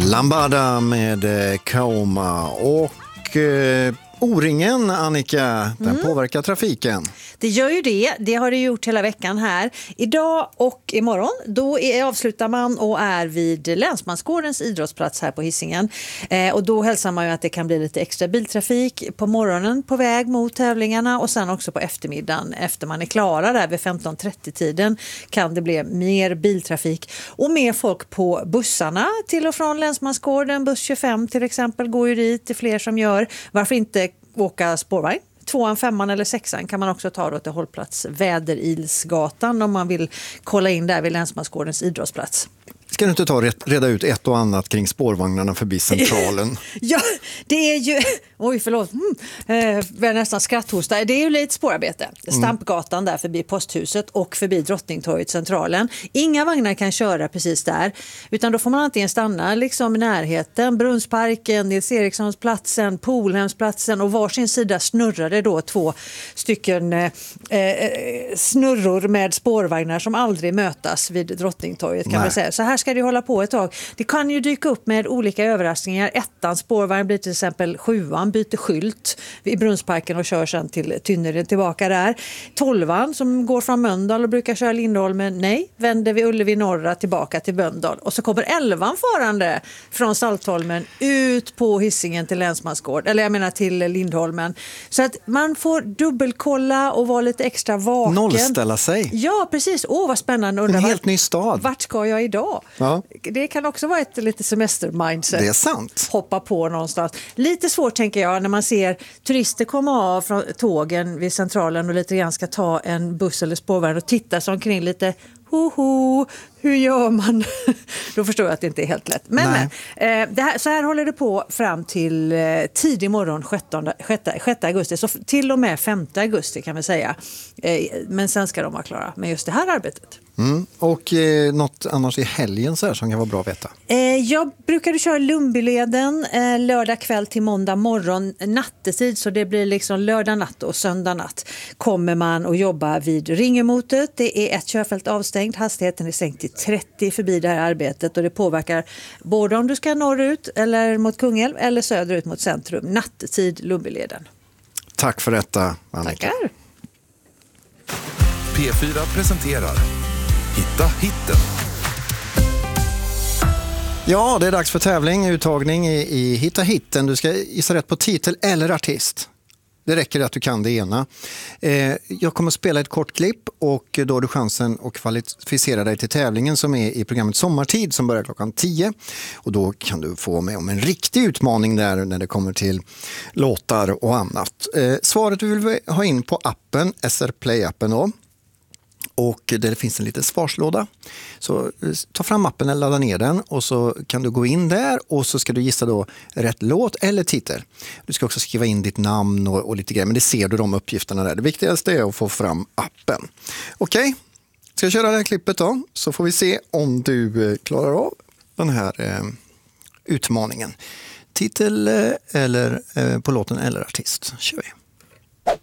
Lambada med Kaoma och O-ringen, Annika, den påverkar trafiken. Det gör ju det. Det har det gjort hela veckan här. Idag och imorgon, då avslutar man och är vid Länsmansgårdens idrottsplats här på Hisingen. Och då hälsar man ju att det kan bli lite extra biltrafik på morgonen på väg mot tävlingarna och sen också på eftermiddagen efter man är klara där vid 15:30-tiden kan det bli mer biltrafik och mer folk på bussarna till och från Länsmansgården. Buss 25 till exempel går ju dit, det är fler som gör. Varför inte åka spårvagn? 2:an, 5:an eller 6:an kan man också ta då till hållplats Väderilsgatan om man vill kolla in där vid Länsmansgårdens idrottsplats. Ska du inte reda ut ett och annat kring spårvagnarna förbi centralen? Ja, det är ju... Oj, förlåt. Vi är nästan skratthosta. Det är ju lite spårarbete. Stampgatan där förbi posthuset och förbi Drottningtorget centralen. Inga vagnar kan köra precis där. Utan då får man antingen stanna liksom i närheten. Brunnsparken, Nils Erikssonsplatsen, Polhemsplatsen och varsin sida snurrar det då 2 stycken snurror med spårvagnar som aldrig mötas vid Drottningtorget kan man säga. Så här ska det hålla på ett tag. Det kan ju dyka upp med olika överraskningar. 1:an spårvagn blir till exempel 7:an byter skylt i Brunnsparken och kör sen till Tynnered tillbaka där. 12:an som går från Mölndal och brukar köra Lindholmen, nej, vänder vid Ullevi norra tillbaka till Mölndal. Och så kommer 11:an farande från Saltholmen ut på Hisingen till Länsmansgård, eller jag menar till Lindholmen. Så att man får dubbelkolla och vara lite extra vaken. Nollställa sig. Ja, precis. Vad spännande. En helt ny stad. Vart ska jag idag? Ja. Det kan också vara ett lite semester-mindset. Det är sant. Hoppa på någonstans. Lite svårt tänker jag när man ser turister komma av från tågen vid centralen och lite grann ska ta en buss eller spårvagn och titta sig omkring lite. Hur gör man? Då förstår jag att det inte är helt lätt. Men så här håller det på fram till tidig morgon 6 augusti. Så till och med 5 augusti kan vi säga. Men sen ska de vara klara med just det här arbetet. Och något annars i helgen så här som kan vara bra att veta? Jag brukade köra Lundbyleden lördag kväll till måndag morgon nattetid. Så det blir liksom lördag natt och söndag natt kommer man att jobba vid Ringemotet. Det är ett körfält avstängt. Hastigheten är sänkt till 30 förbi det här arbetet. Och det påverkar både om du ska norrut eller mot Kungälv eller söderut mot centrum. Nattetid Lundbyleden. Tack för detta, Annika. Tackar. P4 presenterar Hitta hitten. Ja, det är dags för tävling, uttagning i Hitta hitten. Du ska gissa rätt på titel eller artist. Det räcker att du kan det ena. Jag kommer att spela ett kort klipp och då har du chansen att kvalificera dig till tävlingen som är i programmet Sommartid som börjar klockan 10. Och då kan du få med om en riktig utmaning där när det kommer till låtar och annat. Svaret du vill ha in på appen, SR Play-appen då. Och det finns en liten svarslåda. Så ta fram appen eller ladda ner den och så kan du gå in där och så ska du gissa då rätt låt eller titel. Du ska också skriva in ditt namn och lite grejer, men det ser du de uppgifterna där. Det viktigaste är att få fram appen. Okej, ska jag köra det här klippet då så får vi se om du klarar av den här utmaningen. Titel eller på låten eller artist. Kör vi.